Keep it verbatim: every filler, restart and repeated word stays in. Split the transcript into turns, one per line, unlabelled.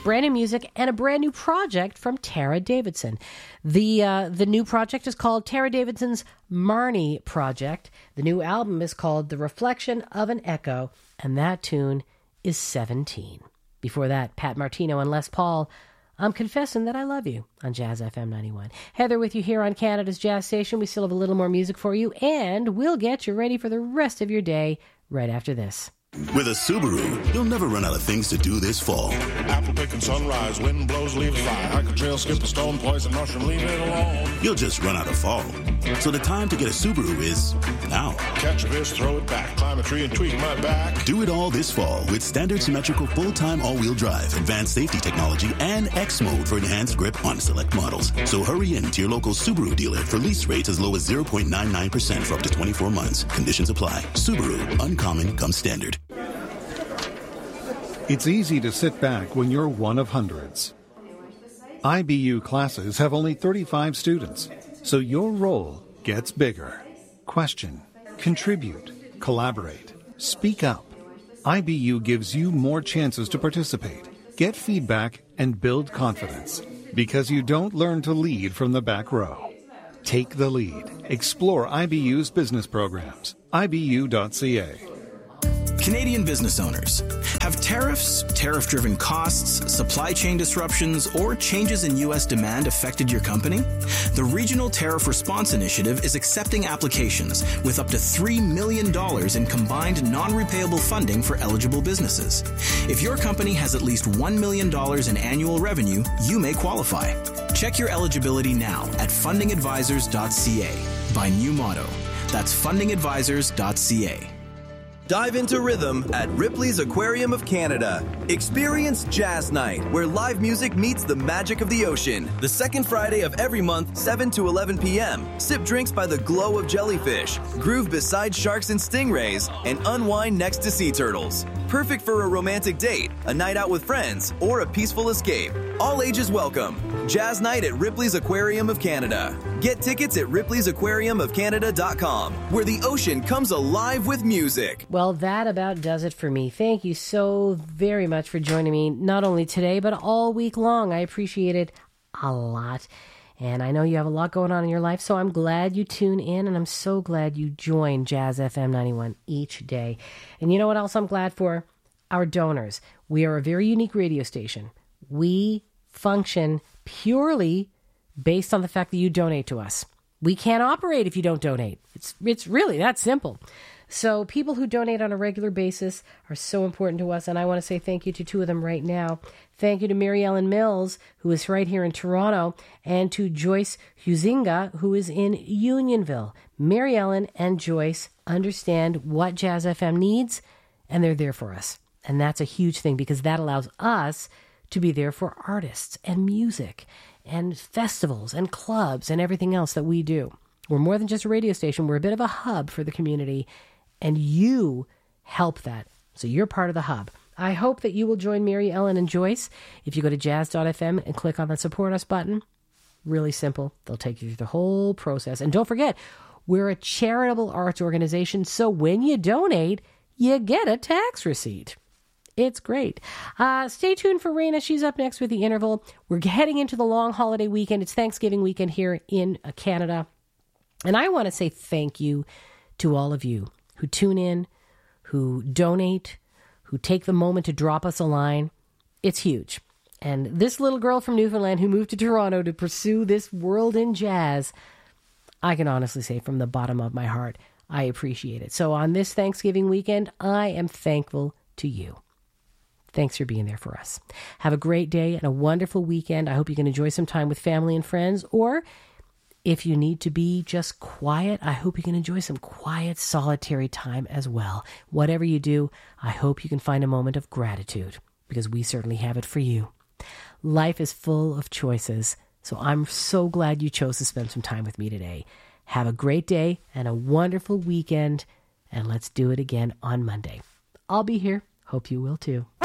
brand new music, and a brand new project from Tara Davidson. The uh, the new project is called Tara Davidson's Marnie Project. The new album is called The Reflection of an Echo, and that tune is seventeen. Before that, Pat Martino and Les Paul, I'm Confessing That I Love You on Jazz F M ninety-one. Heather with you here on Canada's Jazz Station. We still have a little more music for you, and we'll get you ready for the rest of your day right after this.
With a Subaru, you'll never run out of things to do this fall.
Apple picking sunrise, wind blows, leaves fly. Hike a trail, skip a stone, poison mushroom, leave it alone.
You'll just run out of fall. So the time to get a Subaru is now.
Catch a fish, throw it back, climb a tree and tweak my back.
Do it all this fall with standard symmetrical full-time all-wheel drive, advanced safety technology, and X mode for enhanced grip on select models. So hurry in to your local Subaru dealer for lease rates as low as zero point nine nine percent for up to twenty-four months. Conditions apply. Subaru, uncommon comes standard.
It's easy to sit back when you're one of hundreds. I B U classes have only thirty-five students, so your role gets bigger. Question, contribute, collaborate, speak up. I B U gives you more chances to participate, get feedback, and build confidence, because you don't learn to lead from the back row. Take the lead. Explore I B U's business programs. I B U dot C A.
Canadian business owners, have tariffs, tariff-driven costs, supply chain disruptions, or changes in U S demand affected your company? The Regional Tariff Response Initiative is accepting applications with up to three million dollars in combined non-repayable funding for eligible businesses. If your company has at least one million dollars in annual revenue, you may qualify. Check your eligibility now at funding advisors dot c a by New Motto. That's funding advisors dot c a.
Dive into rhythm at Ripley's Aquarium of Canada. Experience Jazz Night, where live music meets the magic of the ocean. The second Friday of every month, seven to eleven p.m. Sip drinks by the glow of jellyfish, groove beside sharks and stingrays, and unwind next to sea turtles. Perfect for a romantic date, a night out with friends, or a peaceful escape. All ages welcome. Jazz Night at Ripley's Aquarium of Canada. Get tickets at ripley's aquarium of canada dot com, where the ocean comes alive with music.
Well, that about does it for me. Thank you so very much for joining me, not only today, but all week long. I appreciate it a lot. And I know you have a lot going on in your life, so I'm glad you tune in, and I'm so glad you join Jazz F M ninety-one each day. And you know what else I'm glad for? Our donors. We are a very unique radio station. We function purely based on the fact that you donate to us. We can't operate if you don't donate. It's it's really that simple. So people who donate on a regular basis are so important to us, and I want to say thank you to two of them right now. Thank you to Mary Ellen Mills, who is right here in Toronto, and to Joyce Huizinga, who is in Unionville. Mary Ellen and Joyce understand what Jazz F M needs, and they're there for us. And that's a huge thing, because that allows us to be there for artists and music and festivals and clubs and everything else that we do. We're more than just a radio station. We're a bit of a hub for the community, and you help that. So you're part of the hub. I hope that you will join Mary Ellen and Joyce if you go to jazz dot f m and click on the Support Us button. Really simple. They'll take you through the whole process. And don't forget, we're a charitable arts organization, so when you donate, you get a tax receipt. It's great. Uh, stay tuned for Raina. She's up next with The Interval. We're heading into the long holiday weekend. It's Thanksgiving weekend here in uh, Canada. And I want to say thank you to all of you who tune in, who donate, who take the moment to drop us a line. It's huge. And this little girl from Newfoundland who moved to Toronto to pursue this world in jazz, I can honestly say from the bottom of my heart, I appreciate it. So on this Thanksgiving weekend, I am thankful to you. Thanks for being there for us. Have a great day and a wonderful weekend. I hope you can enjoy some time with family and friends, or if you need to be just quiet, I hope you can enjoy some quiet, solitary time as well. Whatever you do, I hope you can find a moment of gratitude, because we certainly have it for you. Life is full of choices, so I'm so glad you chose to spend some time with me today. Have a great day and a wonderful weekend, and let's do it again on Monday. I'll be here. Hope you will too.